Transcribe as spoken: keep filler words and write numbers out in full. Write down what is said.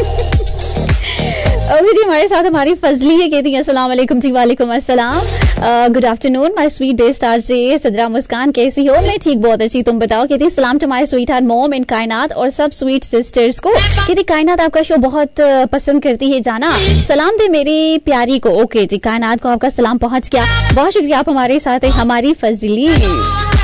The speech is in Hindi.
ओके जी, हमारे साथ हमारी फजली है, कहती है अस्सलाम वालेकुम जी। वालेकुम अस्सलाम, good afternoon my sweet best R J सदरा मुस्कान, कैसी हो? मैं ठीक, बहुत अच्छी, तुम बताओ? कहती सलाम to my sweet heart mom in कायनात और सब स्वीट सिस्टर्स को। कहती कायनात आपका शो बहुत पसंद करती है जाना, सलाम दे मेरी प्यारी को। ओके जी, कायनात को आपका सलाम पहुंच गया, बहुत शुक्रिया, आप हमारे साथ है हमारी फजली।